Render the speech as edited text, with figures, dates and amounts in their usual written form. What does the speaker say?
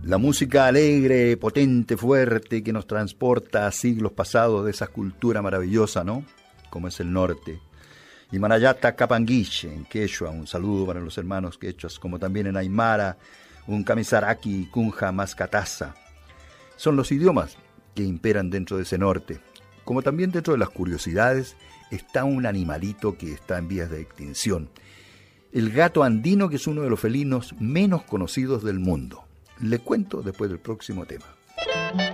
La música alegre, potente, fuerte, que nos transporta a siglos pasados de esa cultura maravillosa, ¿no? Como es el norte. Y Manayata Capanguiche, en quechua, un saludo para los hermanos quechuas, como también en aymara, un Kamisaraki, Kunja, Mascataza. Son los idiomas que imperan dentro de ese norte. Como también dentro de las curiosidades está un animalito que está en vías de extinción. El gato andino, que es uno de los felinos menos conocidos del mundo. Le cuento después del próximo tema.